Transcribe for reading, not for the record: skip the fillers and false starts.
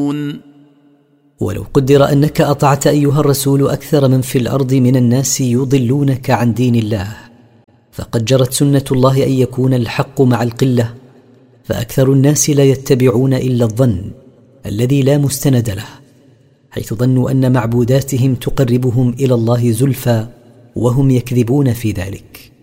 يعلمون. ولو قدر أنك أطعت أيها الرسول أكثر من في الأرض من الناس يضلونك عن دين الله، فقد جرت سنة الله أن يكون الحق مع القلة، فأكثر الناس لا يتبعون إلا الظن الذي لا مستند له، حيث ظنوا أن معبوداتهم تقربهم إلى الله زلفى، وهم يكذبون في ذلك.